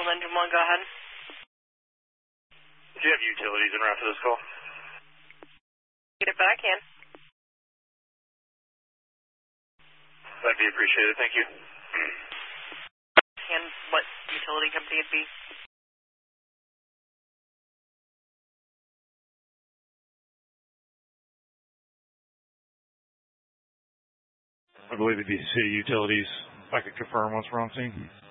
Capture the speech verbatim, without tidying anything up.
Engine one, go ahead. Do you have utilities en route for this call? Get it, but I can. That'd be appreciated, thank you. And what utility company it'd be? I believe it'd be city utilities. If I could confirm once we're on scene.